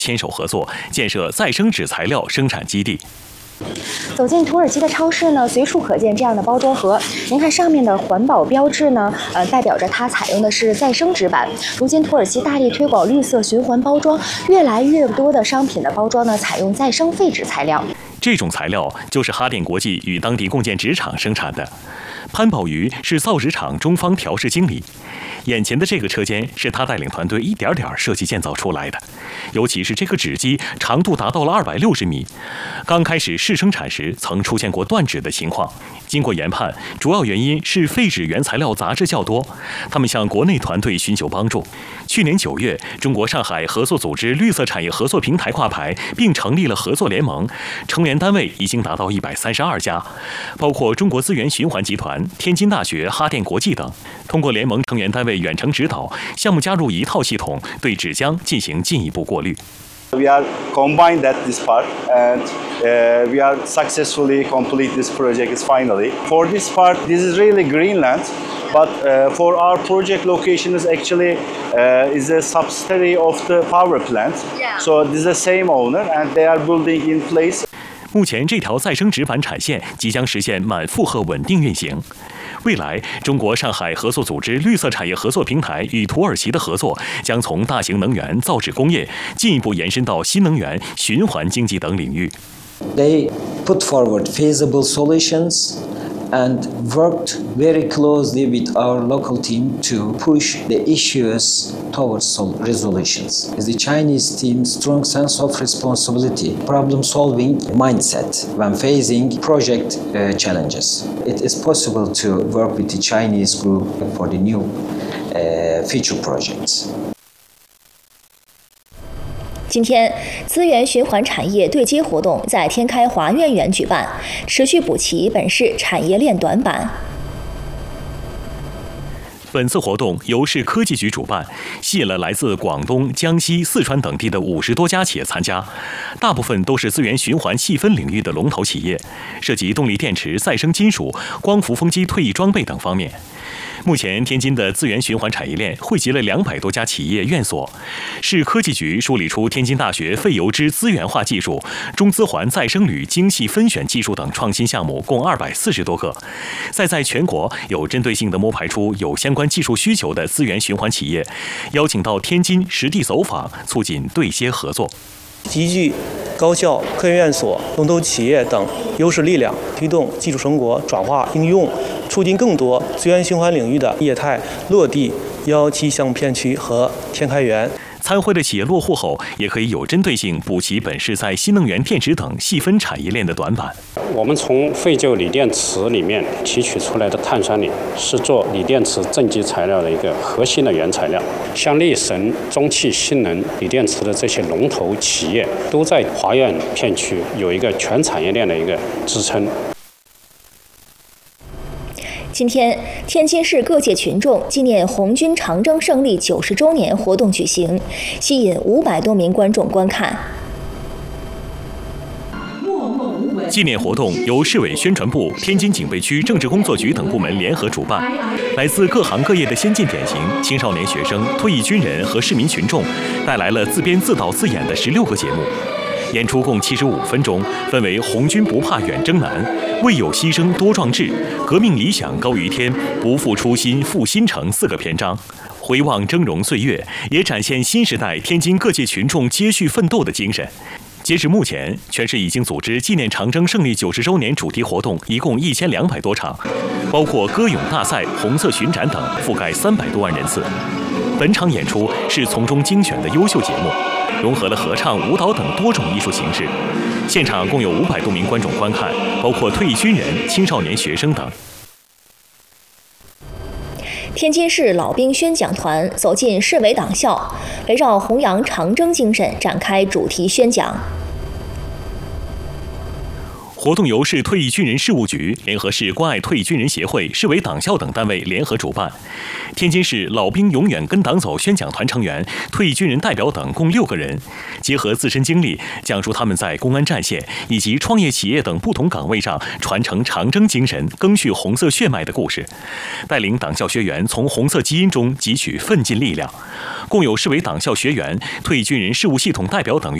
牵手合作，建设再生纸材料生产基地。 走进土耳其的超市呢，随处可见这样的包装盒。您看上面的环保标志呢，代表着它采用的是再生纸板。如今土耳其大力推广绿色循环包装，越来越多的商品的包装呢，采用再生废纸材料。 这种材料就是哈电国际与当地共建纸厂生产的。潘宝瑜是造纸厂中方调试经理，眼前的这个车间是他带领团队一点点设计建造出来的。尤其是这个纸机长度达到了260米，刚开始试生产时曾出现过断纸的情况。经过研判，主要原因是废纸原材料杂质较多。他们向国内团队寻求帮助。去年9月，中国上海合作组织绿色产业合作平台挂牌，并成立了合作联盟，成员单位已经达到132家，包括中国资源循环集团、天津大学、哈电国际等。通过联盟成员单位远程指导，项目加入一套系统，对纸浆进行进一步过滤。 We are combined at this part, and we are successfully complete this project finally. For this part, this is really Greenland, but for our project location is actually is a subsidiary of the power plant. So this is the same owner, and they are building in place. 目前，这条再生纸板产线即将实现满负荷稳定运行。未来，中国上海合作组织绿色产业合作平台与土耳其的合作，将从大型能源造纸工业进一步延伸到新能源、循环经济等领域。 They put forward feasible solutions and worked very closely with our local team to push the issues towards resolutions. The Chinese team's strong sense of responsibility, problem-solving mindset when facing project challenges. It is possible to work with the Chinese group for the new future projects. 今天，资源循环产业对接活动在天开华苑园举办，持续补齐本市产业链短板。 本次活动由市科技局主办，吸引了来自广东、江西、四川等地的50多家企业参加，大部分都是资源循环细分领域的龙头企业，涉及动力电池、再生金属、光伏风机退役装备等方面。目前，天津的资源循环产业链汇集了200多家企业院所，市科技局梳理出天津大学废油脂资源化技术、中资环再生铝精细分选技术等创新项目共240多个。在全国有针对性地摸排出有相关技术需求的资源循环企业，邀请到天津实地走访，促进对接合作。 集聚高校、科研院所、龙头企业等优势力量，推动技术成果转化应用，促进更多资源循环领域的业态落地17项目片区和天开园。 参会的企业落户后，也可以有针对性补齐本市在新能源电池等细分产业链的短板。 我们从废旧锂电池里面提取出来的碳酸锂，是做锂电池正极材料的一个核心的原材料。像力神、中汽新能锂电池的这些龙头企业，都在华苑片区有一个全产业链的一个支撑。 今天，天津市各界群众纪念红军长征胜利90周年活动举行，吸引500多名观众观看。 纪念活动由市委宣传部、天津警备区政治工作局等部门联合主办，来自各行各业的先进典型、青少年学生、退役军人和市民群众，带来了自编自导自演的16个节目。演出共75分钟，分为红军不怕远征难、为有牺牲多壮志、革命理想高于天、不负初心复新城4个篇章。回望峥嵘岁月，也展现新时代天津各界群众接续奋斗的精神。截至目前，全市已经组织纪念长征胜利90周年主题活动一共1200多场，包括歌咏大赛、红色巡展等，覆盖300多万人次。本场演出是从中精选的优秀节目，融合了合唱、舞蹈等多种艺术形式。现场共有500多名观众观看，包括退役军人、青少年学生等。 天津市老兵宣讲团走进市委党校，围绕弘扬长征精神展开主题宣讲。 活动由市退役军人事务局联合市关爱退役军人协会、市委党校等单位联合主办。天津市老兵永远跟党走宣讲团成员、退役军人代表等共6个人，结合自身经历，讲述他们在公安战线以及创业企业等不同岗位上传承长征精神、赓续红色血脉的故事，带领党校学员从红色基因中汲取奋进力量。共有市委党校学员、退役军人事务系统代表等